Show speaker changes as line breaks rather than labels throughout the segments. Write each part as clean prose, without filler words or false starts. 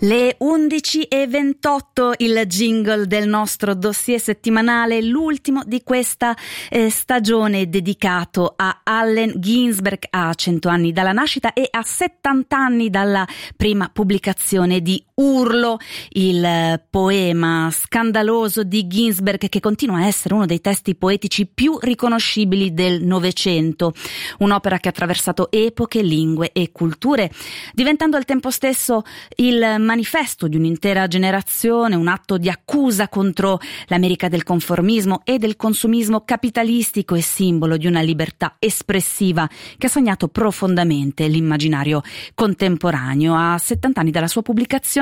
Le 11:28, il jingle del nostro dossier settimanale, l'ultimo di questa stagione dedicato a Allen Ginsberg, a 100 anni dalla nascita e a 70 anni dalla prima pubblicazione di Urlo, il poema scandaloso di Ginsberg che continua a essere uno dei testi poetici più riconoscibili del Novecento, un'opera che ha attraversato epoche, lingue e culture, diventando al tempo stesso il manifesto di un'intera generazione, un atto di accusa contro l'America del conformismo e del consumismo capitalistico e simbolo di una libertà espressiva che ha segnato profondamente l'immaginario contemporaneo. A 70 anni dalla sua pubblicazione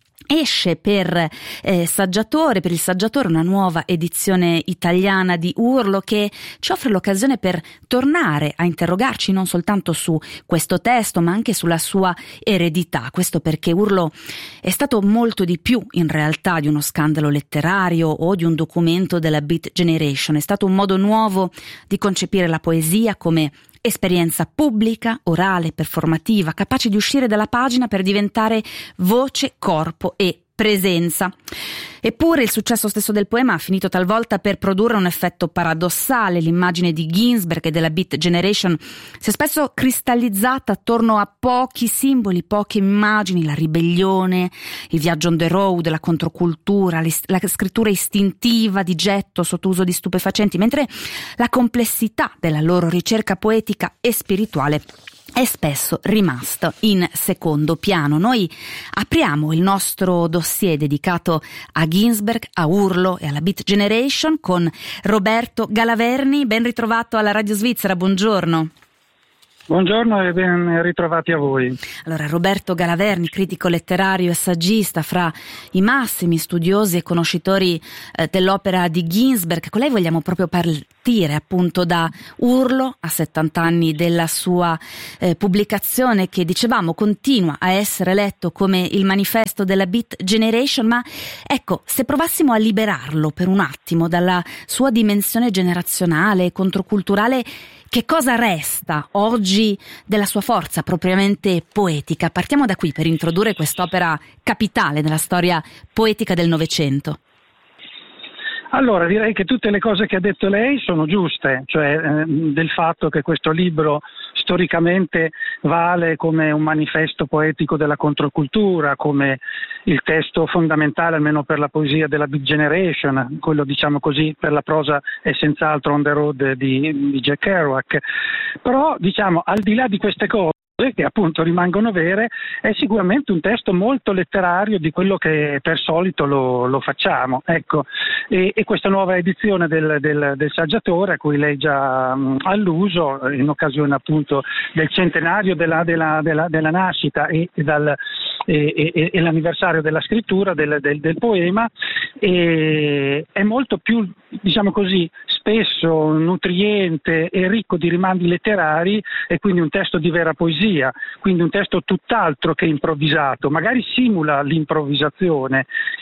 esce per il Saggiatore, una nuova edizione italiana di Urlo che ci offre l'occasione per tornare a interrogarci non soltanto su questo testo ma anche sulla sua eredità. Questo perché Urlo è stato molto di più in realtà di uno scandalo letterario o di un documento della Beat Generation. È stato un modo nuovo di concepire la poesia come esperienza pubblica, orale, performativa, capace di uscire dalla pagina per diventare voce, corpo e presenza. Eppure il successo stesso del poema ha finito talvolta per produrre un effetto paradossale. L'immagine di Ginsberg e della Beat Generation si è spesso cristallizzata attorno a pochi simboli, poche immagini: la ribellione, il viaggio on the road, la controcultura, la scrittura istintiva di getto sotto uso di stupefacenti, mentre la complessità della loro ricerca poetica e spirituale è spesso rimasto in secondo piano. Noi apriamo il nostro dossier dedicato a Ginsberg, a Urlo e alla Beat Generation con Roberto Galaverni. Ben ritrovato alla Radio Svizzera, buongiorno.
Buongiorno e ben ritrovati a voi. Allora,
Roberto Galaverni, critico letterario e saggista, fra i massimi studiosi e conoscitori dell'opera di Ginsberg. Con lei vogliamo proprio partire appunto da Urlo, a 70 anni della sua pubblicazione, che dicevamo continua a essere letto come il manifesto della Beat Generation, ma ecco, se provassimo a liberarlo per un attimo dalla sua dimensione generazionale e controculturale, che cosa resta oggi della sua forza propriamente poetica? Partiamo da qui per introdurre quest'opera capitale della storia poetica del Novecento.
Allora, direi che tutte le cose che ha detto lei sono giuste, cioè del fatto che questo libro storicamente vale come un manifesto poetico della controcultura, come il testo fondamentale almeno per la poesia della Beat Generation, quello diciamo così per la prosa è senz'altro On the Road di Jack Kerouac. Però diciamo al di là di queste cose che appunto rimangono vere, è sicuramente un testo molto letterario di quello che per solito lo facciamo, ecco. E questa nuova edizione del Saggiatore, a cui lei già ha alluso, in occasione appunto del centenario della nascita e l'anniversario della scrittura del poema, è molto più, diciamo così, spesso nutriente e ricco di rimandi letterari, e quindi un testo di vera poesia, quindi un testo tutt'altro che improvvisato. Magari simula l'improvvisazione,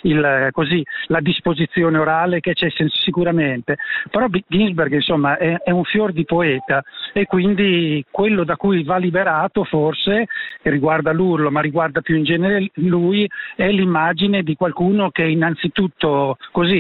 la disposizione orale che c'è sicuramente, però Ginsberg insomma è un fior di poeta, e quindi quello da cui va liberato forse, che riguarda l'Urlo ma riguarda più in genere lui, è l'immagine di qualcuno che innanzitutto così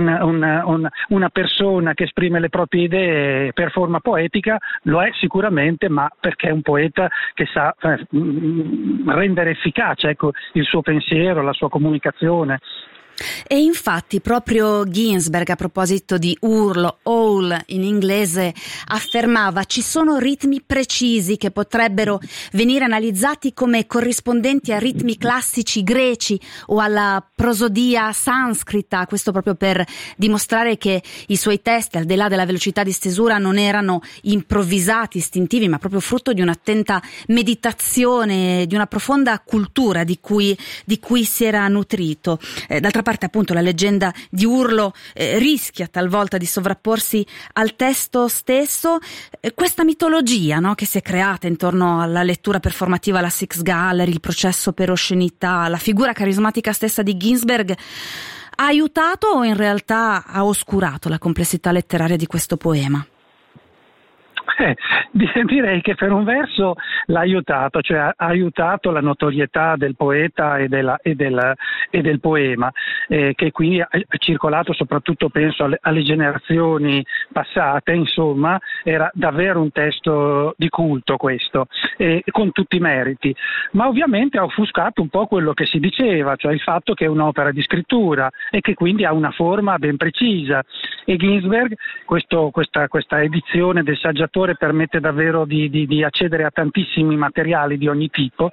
una persona che esprime le proprie idee per forma poetica lo è sicuramente, ma perché è un poeta che sa rendere efficace, ecco, il suo pensiero, la sua comunicazione.
E infatti proprio Ginsberg, a proposito di Urlo, howl in inglese, affermava: ci sono ritmi precisi che potrebbero venire analizzati come corrispondenti a ritmi classici greci o alla prosodia sanscrita, questo proprio per dimostrare che i suoi testi, al di là della velocità di stesura, non erano improvvisati, istintivi, ma proprio frutto di un'attenta meditazione, di una profonda cultura di cui si era nutrito. D'altra parte appunto la leggenda di Urlo rischia talvolta di sovrapporsi al testo stesso. Questa mitologia, no, che si è creata intorno alla lettura performativa, alla Six Gallery, il processo per oscenità, la figura carismatica stessa di Ginsberg, ha aiutato o in realtà ha oscurato la complessità letteraria di questo poema?
Direi che per un verso l'ha aiutato, cioè ha aiutato la notorietà del poeta e del poema, che qui ha circolato soprattutto, penso, alle generazioni passate. Insomma, era davvero un testo di culto questo, con tutti i meriti, ma ovviamente ha offuscato un po' quello che si diceva, cioè il fatto che è un'opera di scrittura e che quindi ha una forma ben precisa, e Ginsberg, questa edizione del saggiatore permette davvero di accedere a tantissimi materiali di ogni tipo.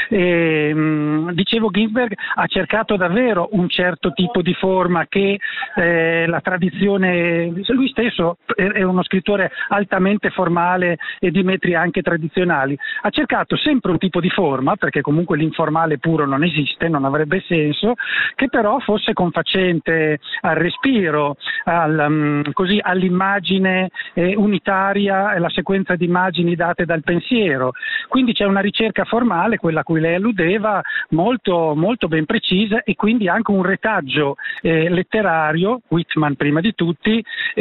Dicevo, Ginsberg ha cercato davvero un certo tipo di forma che la tradizione, lui stesso è uno scrittore altamente formale e di metri anche tradizionali, ha cercato sempre un tipo di forma, perché comunque l'informale puro non esiste, non avrebbe senso, che però fosse confacente al respiro, all'immagine unitaria e la sequenza di immagini date dal pensiero. Quindi c'è una ricerca formale, quella a cui lei alludeva, molto, molto ben precisa, e quindi anche un retaggio letterario, Whitman prima di tutti,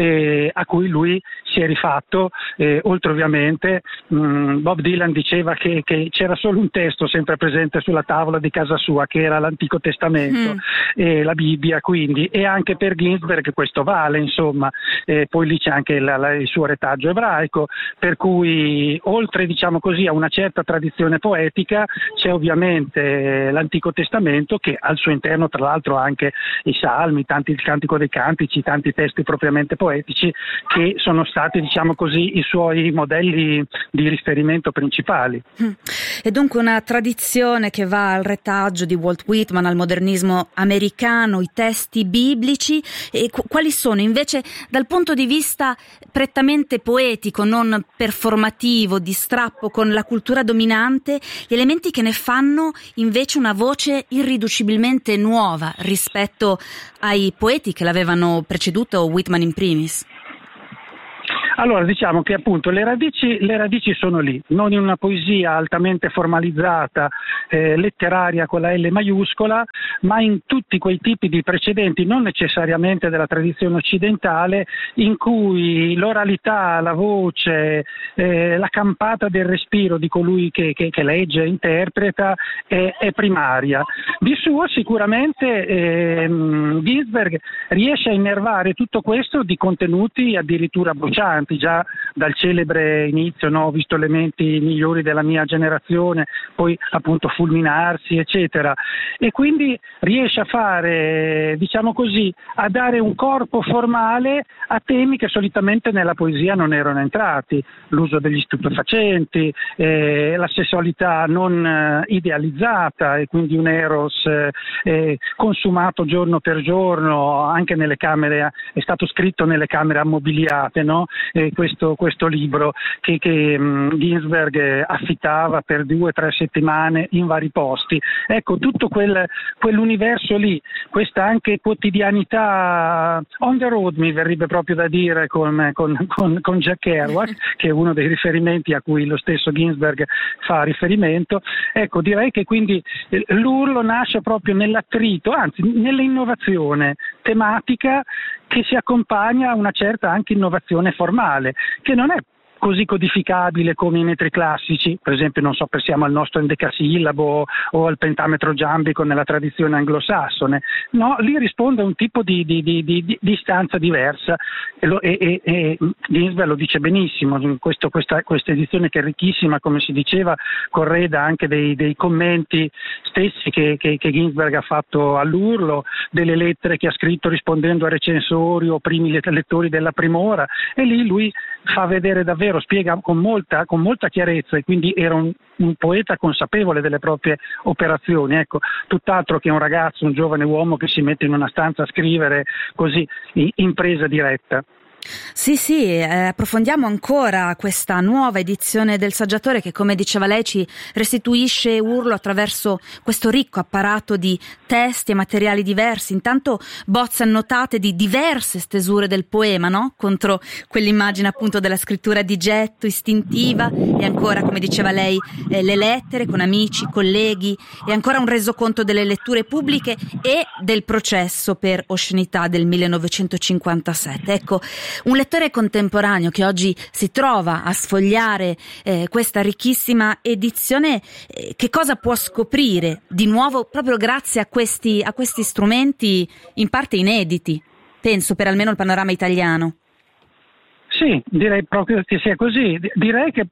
a cui lui si è rifatto, oltre ovviamente Bob Dylan diceva che c'era solo un testo sempre presente sulla tavola di casa sua, che era l'Antico Testamento, la Bibbia, quindi, e anche per Ginsberg questo vale, insomma. Poi lì c'è anche il suo retaggio ebraico, per cui oltre, diciamo così, a una certa tradizione poetica c'è ovviamente l'Antico Testamento, che al suo interno tra l'altro ha anche i Salmi, il Cantico dei Cantici, tanti testi propriamente poetici che sono stati, diciamo così, i suoi modelli di riferimento principali.
E dunque una tradizione che va al retaggio di Walt Whitman, al modernismo americano, i testi biblici. E quali sono invece, dal punto di vista prettamente poetico, non performativo, di strappo con la cultura dominante, gli elementi che ne fanno invece una voce irriducibilmente nuova rispetto ai poeti che l'avevano preceduto, Whitman in primis?
Allora, diciamo che appunto le radici sono lì, non in una poesia altamente formalizzata, letteraria con la L maiuscola, ma in tutti quei tipi di precedenti, non necessariamente della tradizione occidentale, in cui l'oralità, la voce, la campata del respiro di colui che legge e interpreta è primaria. Di suo sicuramente Ginsberg riesce a innervare tutto questo di contenuti addirittura brucianti, già dal celebre inizio, no? Ho visto elementi migliori della mia generazione, poi appunto fulminarsi, eccetera, e quindi riesce a fare, diciamo così, a dare un corpo formale a temi che solitamente nella poesia non erano entrati: l'uso degli stupefacenti, la sessualità non idealizzata, e quindi un eros consumato giorno per giorno anche nelle camere, è stato scritto nelle camere ammobiliate, no? Questo libro che Ginsberg affittava per 2 o 3 settimane in vari posti. Ecco, tutto quell'universo lì, questa anche quotidianità on the road, mi verrebbe proprio da dire, con Jack Kerouac, che è uno dei riferimenti a cui lo stesso Ginsberg fa riferimento. Ecco, direi che quindi l'urlo nasce proprio nell'attrito, anzi nell'innovazione tematica, che si accompagna a una certa anche innovazione formale, che non è così codificabile come i metri classici, per esempio, non so, pensiamo al nostro endecasillabo o al pentametro giambico nella tradizione anglosassone. No, lì risponde a un tipo di istanza diversa, e Ginsberg lo dice benissimo. Questa edizione, che è ricchissima, come si diceva, correda anche dei commenti stessi che Ginsberg ha fatto all'urlo, delle lettere che ha scritto rispondendo a recensori o primi lettori della prima ora, e lì lui fa vedere davvero, spiega con molta chiarezza, e quindi era un poeta consapevole delle proprie operazioni, ecco, tutt'altro che un ragazzo, un giovane uomo che si mette in una stanza a scrivere così in presa diretta.
Sì, approfondiamo ancora questa nuova edizione del Saggiatore che, come diceva lei, ci restituisce urlo attraverso questo ricco apparato di testi e materiali diversi. Intanto bozze annotate di diverse stesure del poema, no? Contro quell'immagine appunto della scrittura di getto, istintiva, e ancora, come diceva lei, le lettere con amici, colleghi, e ancora un resoconto delle letture pubbliche e del processo per oscenità del 1957. Ecco, Un lettore contemporaneo che oggi si trova a sfogliare questa ricchissima edizione, che cosa può scoprire di nuovo proprio grazie a questi strumenti in parte inediti, penso, per almeno il panorama italiano?
Sì, direi proprio che sia così. Direi che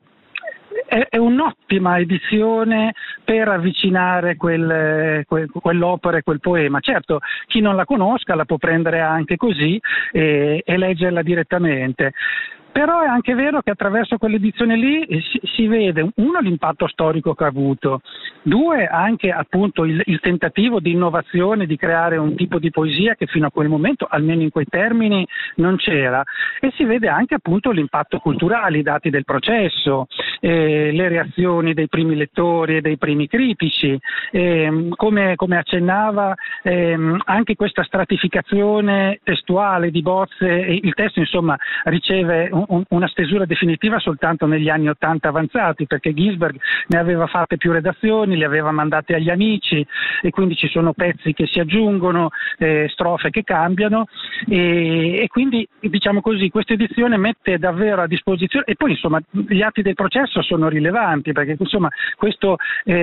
è un'ottima edizione per avvicinare quell'opera e quel poema. Certo, chi non la conosca la può prendere anche così e leggerla direttamente. Però è anche vero che attraverso quell'edizione lì si vede, uno, l'impatto storico che ha avuto, due, anche appunto il tentativo di innovazione, di creare un tipo di poesia che fino a quel momento, almeno in quei termini, non c'era, e si vede anche appunto l'impatto culturale, i dati del processo, le reazioni dei primi lettori e dei primi critici, come accennava anche questa stratificazione testuale di bozze, il testo insomma riceve una stesura definitiva soltanto negli anni 80 avanzati, perché Ginsberg ne aveva fatte più redazioni, le aveva mandate agli amici, e quindi ci sono pezzi che si aggiungono, strofe che cambiano, e quindi diciamo così questa edizione mette davvero a disposizione, e poi insomma gli atti del processo sono rilevanti, perché insomma questo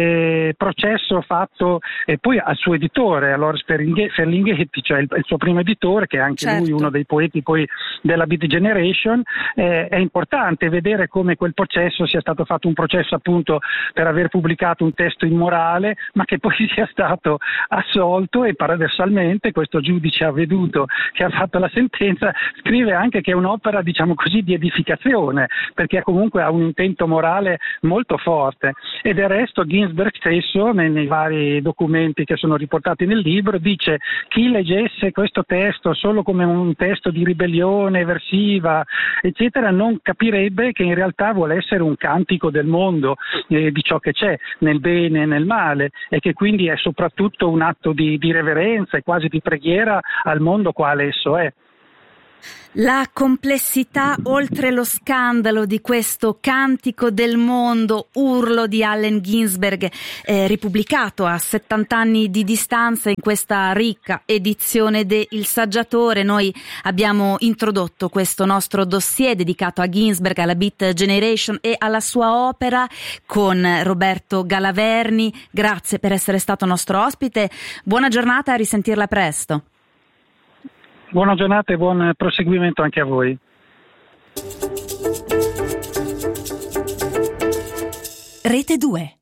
processo fatto poi al suo editore, allora Ferlinghetti, cioè il suo primo editore, che è anche
certo,
lui uno dei poeti poi della Beat Generation. È importante vedere come quel processo sia stato fatto un processo appunto per aver pubblicato un testo immorale, ma che poi sia stato assolto, e paradossalmente questo giudice avveduto che ha fatto la sentenza scrive anche che è un'opera, diciamo così, di edificazione, perché comunque ha un intento morale molto forte. E del resto Ginsberg stesso, nei vari documenti che sono riportati nel libro, dice: chi leggesse questo testo solo come un testo di ribellione eversiva, eccetera, non capirebbe che in realtà vuole essere un cantico del mondo, di ciò che c'è nel bene e nel male, e che quindi è soprattutto un atto di reverenza e quasi di preghiera al mondo quale esso è.
La complessità oltre lo scandalo di questo cantico del mondo, urlo di Allen Ginsberg, ripubblicato a 70 anni di distanza in questa ricca edizione de Il Saggiatore. Noi abbiamo introdotto questo nostro dossier dedicato a Ginsberg, alla Beat Generation e alla sua opera con Roberto Galaverni. Grazie per essere stato nostro ospite, buona giornata, a risentirla presto.
Buona giornata e buon proseguimento anche a voi.
Rete 2.